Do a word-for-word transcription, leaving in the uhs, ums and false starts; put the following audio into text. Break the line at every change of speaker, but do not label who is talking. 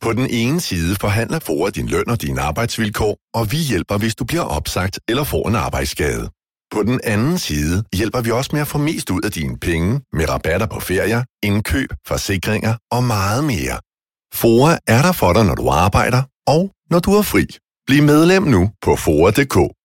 På den ene side forhandler FOA din løn og dine arbejdsvilkår, og vi hjælper, hvis du bliver opsagt eller får en arbejdsskade. På den anden side hjælper vi også med at få mest ud af dine penge med rabatter på ferier, indkøb, forsikringer og meget mere. FOA er der for dig, når du arbejder og når du er fri. Bliv medlem nu på F O A punktum d k.